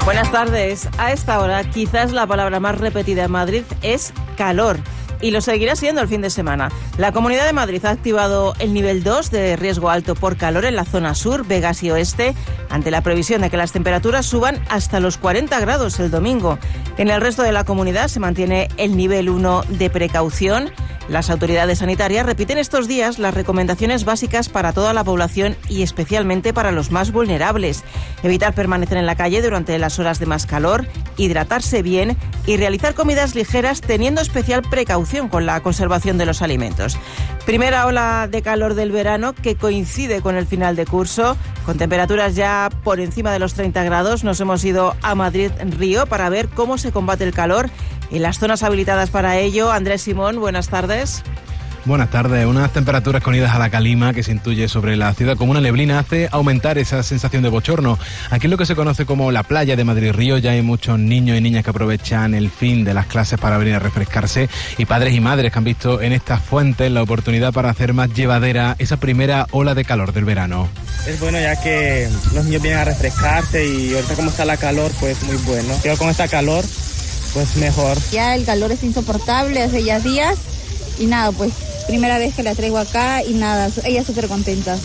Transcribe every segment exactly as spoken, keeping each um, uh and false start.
Buenas tardes. A esta hora, quizás la palabra más repetida en Madrid es calor. Y lo seguirá siendo el fin de semana. La Comunidad de Madrid ha activado el nivel dos de riesgo alto por calor en la zona sur, Vegas y Oeste, ante la previsión de que las temperaturas suban hasta los cuarenta grados el domingo. En el resto de la comunidad se mantiene el nivel uno de precaución. Las autoridades sanitarias repiten estos días las recomendaciones básicas para toda la población y especialmente para los más vulnerables. Evitar permanecer en la calle durante las horas de más calor, hidratarse bien y realizar comidas ligeras teniendo especial precaución con la conservación de los alimentos. Primera ola de calor del verano que coincide con el final de curso, con temperaturas ya por encima de los treinta grados. Nos hemos ido a Madrid-Río para ver cómo se combate el calor en las zonas habilitadas para ello. Andrés Simón, buenas tardes. Buenas tardes. Unas temperaturas con idas a la calima que se intuye sobre la ciudad como una neblina hace aumentar esa sensación de bochorno. Aquí en lo que se conoce como la playa de Madrid-Río ya hay muchos niños y niñas que aprovechan el fin de las clases para venir a refrescarse y padres y madres que han visto en estas fuentes la oportunidad para hacer más llevadera esa primera ola de calor del verano. Es bueno ya que los niños vienen a refrescarse y ahorita como está la calor pues muy bueno. Pero con esta calor pues mejor. Ya el calor es insoportable hace ya días y nada, pues primera vez que la traigo acá y nada, ella súper contenta.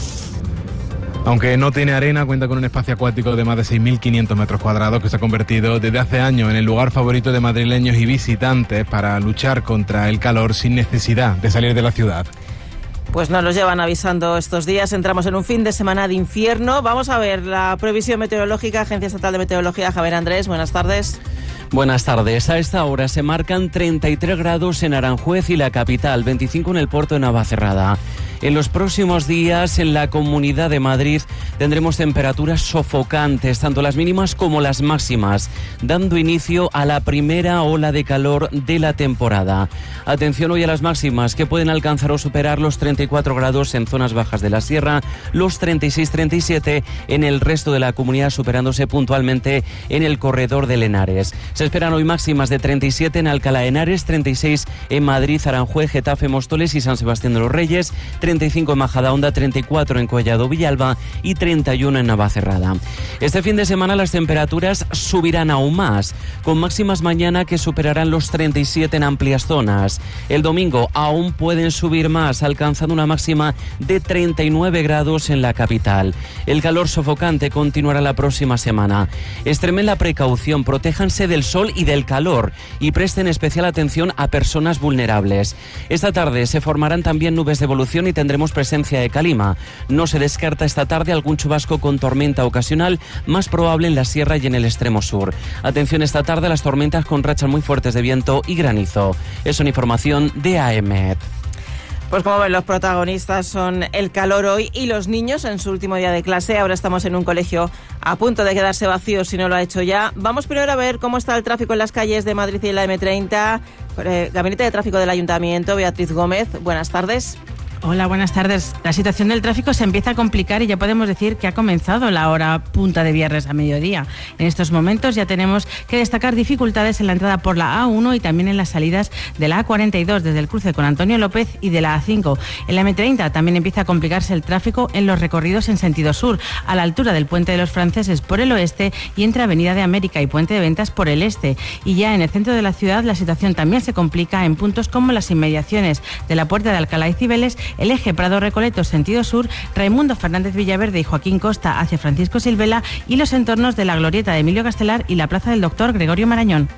Aunque no tiene arena, cuenta con un espacio acuático de más de seis mil quinientos metros cuadrados que se ha convertido desde hace años en el lugar favorito de madrileños y visitantes para luchar contra el calor sin necesidad de salir de la ciudad. Pues nos los llevan avisando estos días. Entramos en un fin de semana de infierno. Vamos a ver la previsión meteorológica, Agencia Estatal de Meteorología. Javier Andrés, buenas tardes. Buenas tardes. A esta hora se marcan treinta y tres grados en Aranjuez y la capital, veinticinco en el puerto de Navacerrada. En los próximos días en la Comunidad de Madrid tendremos temperaturas sofocantes, tanto las mínimas como las máximas, dando inicio a la primera ola de calor de la temporada. Atención hoy a las máximas, que pueden alcanzar o superar los treinta y cuatro grados en zonas bajas de la sierra, los treinta y seis treinta y siete en el resto de la comunidad, superándose puntualmente en el corredor de Henares. Se esperan hoy máximas de treinta y siete en Alcalá de Henares, treinta y seis en Madrid, Aranjuez, Getafe, Móstoles y San Sebastián de los Reyes, treinta y cinco en Majadahonda, treinta y cuatro en Collado Villalba y treinta y uno en Navacerrada. Este fin de semana las temperaturas subirán aún más, con máximas mañana que superarán los treinta y siete en amplias zonas. El domingo aún pueden subir más, alcanzando una máxima de treinta y nueve grados en la capital. El calor sofocante continuará la próxima semana. Extremen la precaución, protéjanse del sol y del calor y presten especial atención a personas vulnerables. Esta tarde se formarán también nubes de evolución y tendremos presencia de calima. No se descarta esta tarde algún chubasco con tormenta ocasional, más probable en la sierra y en el extremo sur. Atención esta tarde a las tormentas con rachas muy fuertes de viento y granizo. Es una información de A E M E T. Pues como ven, los protagonistas son el calor hoy y los niños en su último día de clase. Ahora estamos en un colegio a punto de quedarse vacío si no lo ha hecho ya. Vamos primero a ver cómo está el tráfico en las calles de Madrid y en la eme treinta. Eh, Gabinete de Tráfico del Ayuntamiento, Beatriz Gómez, buenas tardes. Hola, buenas tardes. La situación del tráfico se empieza a complicar y ya podemos decir que ha comenzado la hora punta de viernes a mediodía. En estos momentos ya tenemos que destacar dificultades en la entrada por la A uno y también en las salidas de la A cuarenta y dos desde el cruce con Antonio López y de la A cinco. En la eme treinta también empieza a complicarse el tráfico en los recorridos en sentido sur, a la altura del Puente de los Franceses por el oeste y entre Avenida de América y Puente de Ventas por el este. Y ya en el centro de la ciudad la situación también se complica en puntos como las inmediaciones de la Puerta de Alcalá y Cibeles, el eje Prado-Recoleto sentido sur, Raimundo Fernández Villaverde y Joaquín Costa hacia Francisco Silvela y los entornos de la Glorieta de Emilio Castelar y la Plaza del Doctor Gregorio Marañón.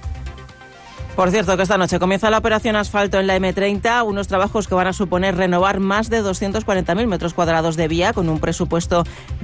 Por cierto, que esta noche comienza la operación asfalto en la eme treinta, unos trabajos que van a suponer renovar más de doscientos cuarenta mil metros cuadrados de vía con un presupuesto